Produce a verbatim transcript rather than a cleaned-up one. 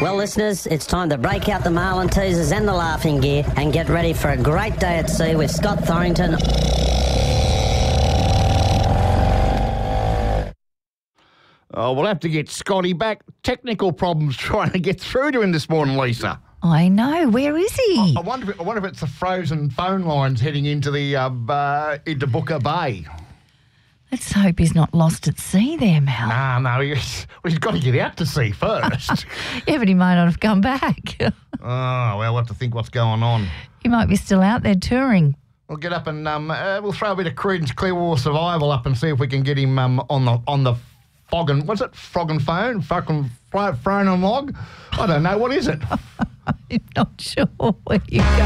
Well, listeners, it's time to break out the marlin teasers and the laughing gear and get ready for a great day at sea with Scott Thorrington. Oh, we'll have to get Scotty back. Technical problems trying to get through to him this morning, Lisa. I know. Where is he? I, I wonder. If, I wonder if it's the frozen phone lines heading into the uh, uh, into Booker Bay. Let's hope he's not lost at sea there, Mel. Nah, no, he's, well, he's got to get out to sea first. Yeah, but he might not have come back. Oh, well, we'll have to think what's going on. He might be still out there touring. We'll get up and um, uh, we'll throw a bit of Creedence Clearwater Survival up and see if we can get him um, on the on the fog and what's it? Frog and phone, fucking phone and log. I don't know. What is it? I'm not sure where you go.